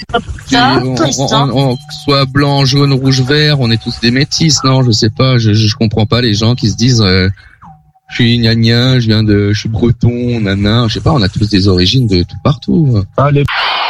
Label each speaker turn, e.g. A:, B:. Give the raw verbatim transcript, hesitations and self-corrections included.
A: Ça, on, on, on, soit blanc, jaune, rouge, vert, on est tous des métis, non? Je sais pas, je, je comprends pas les gens qui se disent, euh, je suis gna gna, je viens de, je suis breton, nana, je sais pas, on a tous des origines de tout partout.
B: Ah, les...